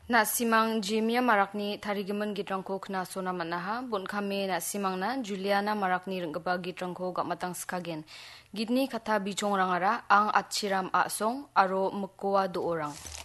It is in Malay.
Na simang Jimia marakni tarigiman gitrangko kena sona manaha bun kame na simang na Juliana marakni ringgaba gitrangko gak matang skagen. Gidni kata bicong rangara ang atsiram asong aro mekwa do orang.